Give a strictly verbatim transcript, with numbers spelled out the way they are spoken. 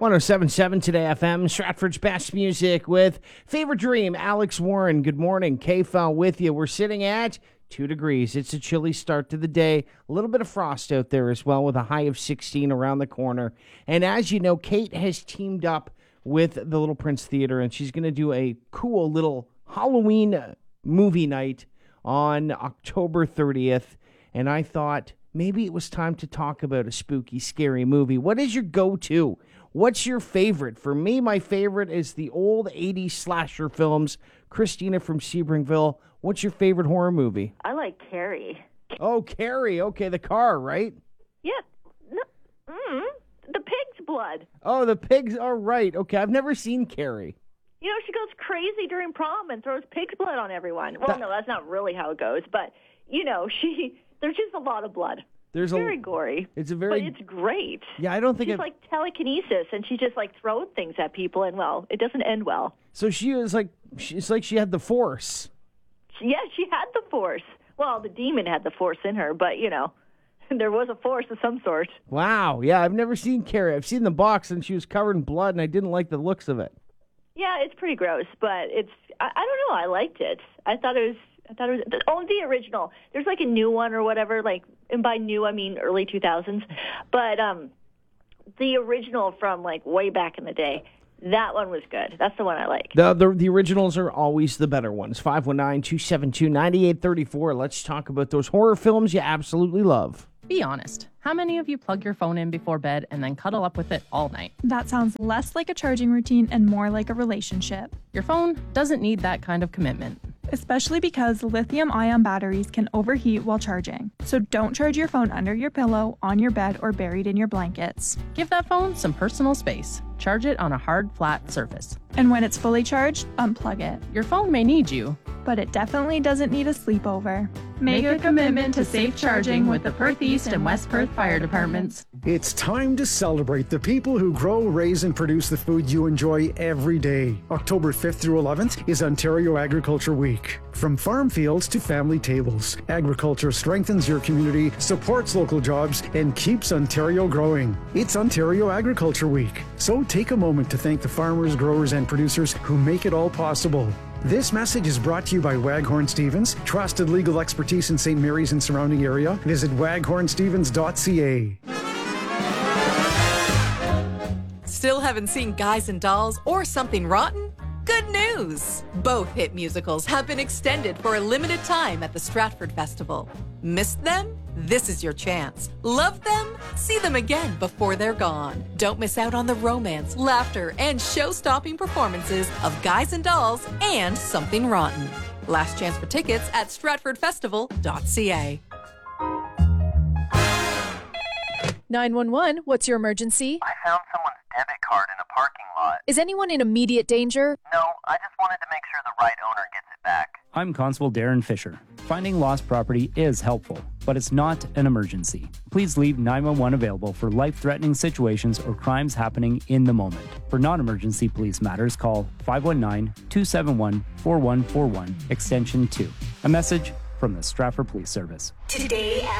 one oh seven point seven Today F M, Stratford's best music with Favorite Dream, Alex Warren. Good morning. K-File with you. We're sitting at two degrees. It's a chilly start to the day. A little bit of frost out there as well with a high of sixteen around the corner. And as you know, Kate has teamed up with the Little Prince Theater, and she's going to do a cool little Halloween movie night on October thirtieth. And I thought maybe it was time to talk about a spooky, scary movie. What is your go-to? What's your favorite? For me, my favorite is the old eighties slasher films. Christina from Sebringville, what's your favorite horror movie? I like Carrie. Oh, Carrie. Okay, the car, right? Yeah. No, mm, the pig's blood. Oh, the pigs are right. Okay, I've never seen Carrie. You know, she goes crazy during prom and throws pig's blood on everyone. Well, That- no, that's not really how it goes. But, you know, she there's just a lot of blood. There's Very a. gory. It's a very. But it's great. Yeah, I don't think She's I've, like telekinesis, and she just, like, throws things at people, and, well, it doesn't end well. So she was like. It's like she had the force. Yeah, she had the force. Well, the demon had the force in her, but, you know, there was a force of some sort. Wow. Yeah, I've never seen Carrie. I've seen the box, and she was covered in blood, and I didn't like the looks of it. Yeah, it's pretty gross, but it's, I, I don't know, I liked it. I thought it was, I thought it was, oh, the original. There's like a new one or whatever, like, and by new, I mean early two thousands. But um, the original from, like, way back in the day, that one was good. That's the one I like. The, the the originals are always the better ones. five one nine, two seven two, nine eight three four. Let's talk about those horror films you absolutely love. Be honest. How many of you plug your phone in before bed and then cuddle up with it all night? That sounds less like a charging routine and more like a relationship. Your phone doesn't need that kind of commitment. Especially because lithium-ion batteries can overheat while charging. So don't charge your phone under your pillow, on your bed, or buried in your blankets. Give that phone some personal space. Charge it on a hard, flat surface. And when it's fully charged, unplug it. Your phone may need you, But it definitely doesn't need a sleepover. Make a commitment to safe charging with the Perth East and West Perth Fire Departments. It's time to celebrate the people who grow, raise, and produce the food you enjoy every day. October fifth through eleventh is Ontario Agriculture Week. From farm fields to family tables, agriculture strengthens your community, supports local jobs, and keeps Ontario growing. It's Ontario Agriculture Week. So take a moment to thank the farmers, growers, and producers who make it all possible. This message is brought to you by Waghorn Stevens, trusted legal expertise in Saint Mary's and surrounding area. Visit waghorn stevens dot c a. Still haven't seen Guys and Dolls or Something Rotten? Good news! Both hit musicals have been extended for a limited time at the Stratford Festival. Missed them? This is your chance. Love them? See them again before they're gone. Don't miss out on the romance, laughter, and show-stopping performances of Guys and Dolls and Something Rotten. Last chance for tickets at stratford festival dot c a. nine one one, what's your emergency? I found someone's debit card in a parking lot. Is anyone in immediate danger? No, I just wanted to make sure the right owner gets it back. I'm Constable Darren Fisher. Finding lost property is helpful, but it's not an emergency. Please leave nine one one available for life-threatening situations or crimes happening in the moment. For non-emergency police matters, call five one nine, two seven one, four one four one, extension two. A message from the Stratford Police Service. Today